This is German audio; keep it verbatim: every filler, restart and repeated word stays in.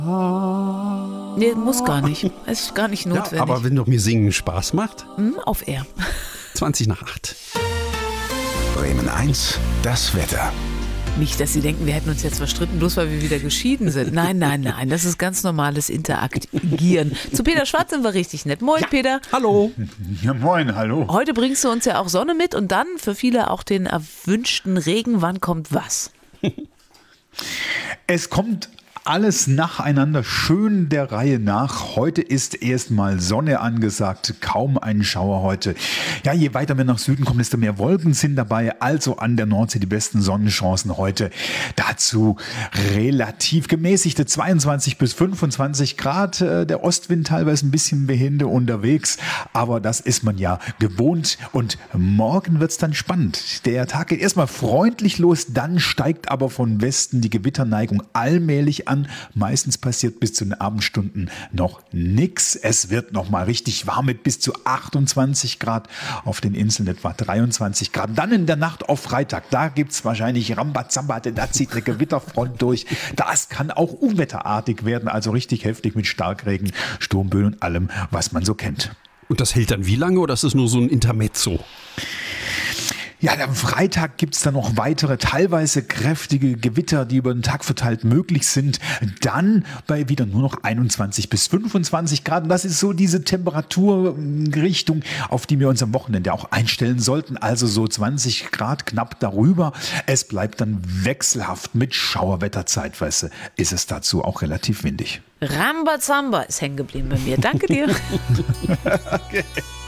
Nee, muss gar nicht. Es ist gar nicht notwendig. Ja, aber wenn doch mir Singen Spaß macht. Hm, auf Air. zwanzig nach acht. Bremen eins, das Wetter. Nicht, dass Sie denken, wir hätten uns jetzt verstritten, bloß weil wir wieder geschieden sind. Nein, nein, nein, das ist ganz normales Interagieren. Zu Peter Schwarz sind wir richtig nett. Moin, ja, Peter. Hallo. Ja, moin, hallo. Heute bringst du uns ja auch Sonne mit und dann für viele auch den erwünschten Regen. Wann kommt was? Es kommt alles nacheinander schön der Reihe nach. Heute ist erstmal Sonne angesagt, kaum ein Schauer heute. Ja, je weiter wir nach Süden kommen, desto mehr Wolken sind dabei. Also an der Nordsee die besten Sonnenchancen heute. Dazu relativ gemäßigte zweiundzwanzig bis fünfundzwanzig Grad. Der Ostwind teilweise ein bisschen behende unterwegs, aber das ist man ja gewohnt. Und morgen wird's dann spannend. Der Tag geht erstmal freundlich los, dann steigt aber von Westen die Gewitterneigung allmählich an. An. Meistens passiert bis zu den Abendstunden noch nichts. Es wird noch mal richtig warm mit bis zu achtundzwanzig Grad, auf den Inseln etwa dreiundzwanzig Grad. Dann in der Nacht auf Freitag, da gibt es wahrscheinlich Rambazamba, denn da zieht eine Gewitterfront durch. Das kann auch unwetterartig werden, also richtig heftig mit Starkregen, Sturmböen und allem, was man so kennt. Und das hält dann wie lange oder ist es nur so ein Intermezzo? Ja, am Freitag gibt's dann noch weitere, teilweise kräftige Gewitter, die über den Tag verteilt möglich sind. Dann bei wieder nur noch einundzwanzig bis fünfundzwanzig Grad. Und das ist so diese Temperaturrichtung, auf die wir uns am Wochenende auch einstellen sollten. Also so zwanzig Grad knapp darüber. Es bleibt dann wechselhaft mit Schauerwetter zeitweise. Ist es dazu auch relativ windig. Rambazamba ist hängen geblieben bei mir. Danke dir. Okay.